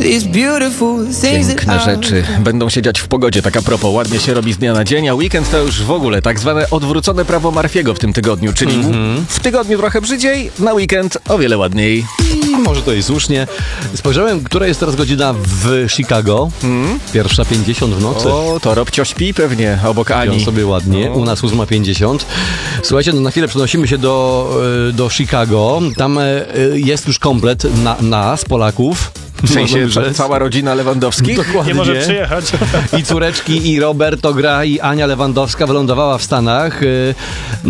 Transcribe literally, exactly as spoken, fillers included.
Piękne rzeczy będą się dziać w pogodzie, tak a propos, ładnie się robi z dnia na dzień, a weekend to już w ogóle tak zwane odwrócone prawo Murphy'ego w tym tygodniu, czyli mm-hmm. w tygodniu trochę brzydziej, na weekend o wiele ładniej. I może to i słusznie. Spojrzałem, która jest teraz godzina w Chicago. Mm? Pierwsza pięćdziesiąt w nocy. O, to Robcio śpi pewnie obok Ani. Śpią sobie ładnie. U nas ósma pięćdziesiąt. Słuchajcie, no na chwilę przenosimy się do, do Chicago. Tam jest już komplet na, nas, Polaków. W sensie cała rodzina Lewandowskich? Dokładnie. Nie może przyjechać. I córeczki, i Roberto gra, i Ania Lewandowska wylądowała w Stanach.